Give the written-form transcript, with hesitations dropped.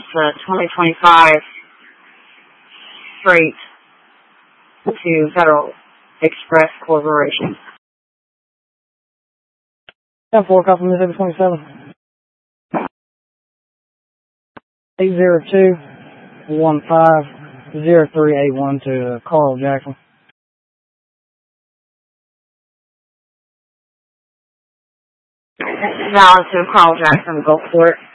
2025 freight to Federal Express Corporation. 10-4, call from Mississippi 27. 802-15-0381 to Carl Jackson. Valid to Carl Jackson, Gulfport.